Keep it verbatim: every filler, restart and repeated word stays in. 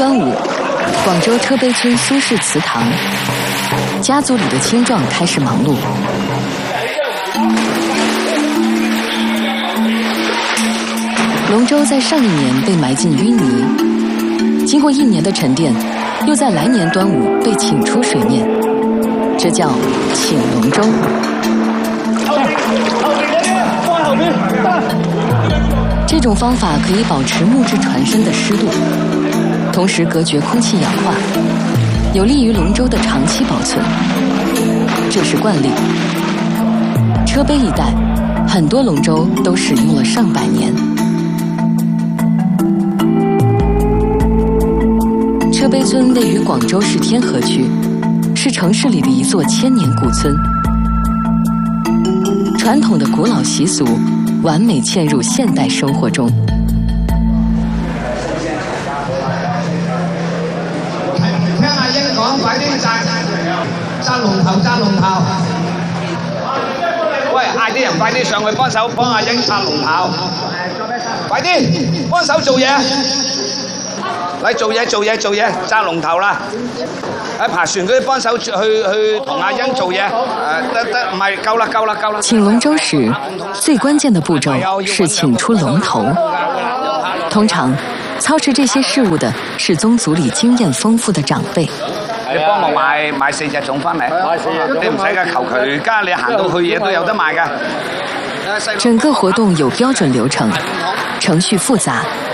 端午，广州车陂村苏氏祠堂，家族里的青壮开始忙碌。龙舟在上一年被埋进淤泥，经过一年的沉淀，又在来年端午被请出水面，这叫请龙舟。这种方法可以保持木质船身的湿度，同时隔绝空气氧化，有利于龙舟的长期保存。这是惯例。车陂一带，很多龙舟都使用了上百年。车陂村位于广州市天河区，是城市里的一座千年古村。传统的古老习俗，完美嵌入现代生活中。 聽阿英講，快啲紮紮龍頭，紮龍頭。喂，嗌啲人快啲上去幫手幫阿英紮龍頭，快啲幫手做嘢。嚟做嘢做嘢做嘢，紮龍頭啦！喺爬船嗰啲幫手去去同阿英做嘢，誒得得，唔係夠啦夠啦夠啦。 請龍舟時，最關鍵的步驟是請出龍頭。通常，操持這些事務的是宗族裡經驗豐富的長輩。 你幫我買買四隻粽翻嚟，你唔使㗎，求其而家你行到去嘢都有得賣㗎。 整個活動有標準流程，程序複雜。